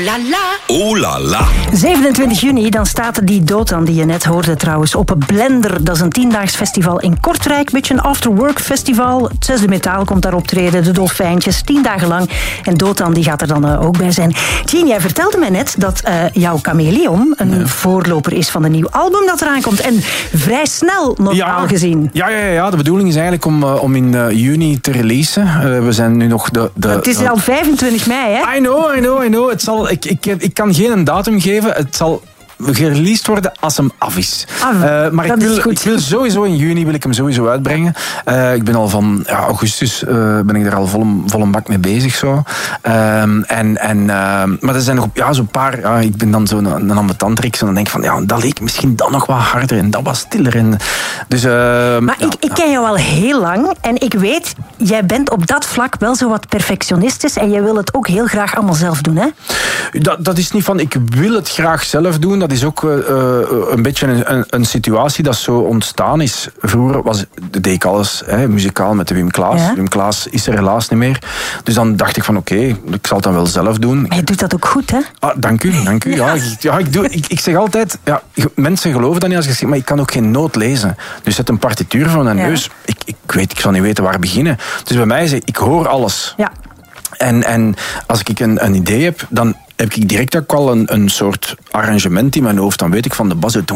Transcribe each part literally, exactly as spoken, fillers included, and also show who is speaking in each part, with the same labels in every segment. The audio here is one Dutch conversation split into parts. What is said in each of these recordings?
Speaker 1: La la.
Speaker 2: Oh la la.
Speaker 3: zevenentwintig juni, dan staat die Dotan die je net hoorde trouwens op een Blender. Dat is een tiendaags festival in Kortrijk. Een beetje een afterwork festival. Het Zesde Metaal komt daar optreden, de Dolfijntjes, tien dagen lang. En Dotan die gaat er dan uh, ook bij zijn. Tien, jij vertelde mij net dat uh, jouw Chameleon een ja. voorloper is van een nieuw album dat eraan komt. En vrij snel, normaal
Speaker 4: ja,
Speaker 3: gezien.
Speaker 4: Ja, ja, ja, de bedoeling is eigenlijk om, uh, om in uh, juni te releasen. Uh, we zijn nu nog de... de
Speaker 3: het is
Speaker 4: uh,
Speaker 3: al vijfentwintig mei, hè?
Speaker 4: I know, I know, I know. Het zal, ik, ik, ik kan geen datum geven. Het zal gereleased worden als hem af is.
Speaker 3: Ah,
Speaker 4: uh, maar ik wil, ik wil sowieso in juni wil ik hem sowieso uitbrengen. Uh, ik ben al van ja, augustus uh, ben ik er al vol, vol een bak mee bezig. Zo. Uh, en, en, uh, maar er zijn nog ja, zo'n paar... Ja, ik ben dan zo'n een ambetantrix en dan denk ik van ja, dat leek misschien dan nog wat harder en dat was stiller. En, dus, uh,
Speaker 3: maar
Speaker 4: ja,
Speaker 3: ik, ik ken jou al heel lang en ik weet, jij bent op dat vlak wel zo wat perfectionistisch en jij wil het ook heel graag allemaal zelf doen, hè?
Speaker 4: Dat, dat is niet van ik wil het graag zelf doen. Dat is ook uh, een beetje een, een, een situatie dat zo ontstaan is. Vroeger was, deed ik alles hè, muzikaal met de Wim Klaas. Ja. Wim Klaas is er helaas niet meer. Dus dan dacht ik van oké, okay, ik zal het dan wel zelf doen.
Speaker 3: Maar je doet dat ook goed, hè?
Speaker 4: Ah, dank u, dank u. Ja, ik, ja, ik, doe, ik, ik zeg altijd, ja, mensen geloven dat niet als ik zeg, maar ik kan ook geen noot lezen. Dus zet een partituur voor mijn ja. neus. Ik, ik weet, ik zal niet weten waar beginnen. Dus bij mij is het, ik hoor alles.
Speaker 3: Ja.
Speaker 4: En, en als ik een, een idee heb, dan heb ik direct ook al een, een soort arrangement in mijn hoofd. Dan weet ik van de bas en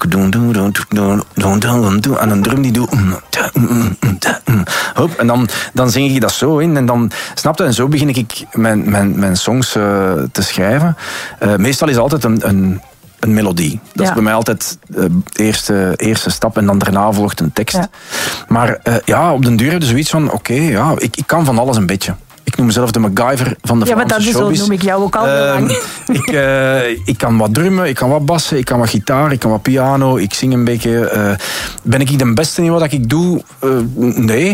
Speaker 4: een drum die doet hop, en dan, dan zing ik dat zo in en dan snap je, en zo begin ik mijn, mijn, mijn songs uh, te schrijven. Uh, meestal is altijd een, een een melodie. Dat ja. is bij mij altijd de eerste, eerste stap en dan daarna volgt een tekst. Ja. Maar uh, ja, op den duur heb je zoiets van oké, okay, ja, ik, ik kan van alles een beetje. Ik noem mezelf de MacGyver van de
Speaker 3: ja,
Speaker 4: Vlaamse showbiz.
Speaker 3: Ja, maar dat is zo noem ik jou ook al heel uh, lang.
Speaker 4: ik, uh, ik kan wat drummen, ik kan wat bassen, ik kan wat gitaar, ik kan wat piano, ik zing een beetje. Uh, ben ik de beste in wat ik doe? Uh, nee.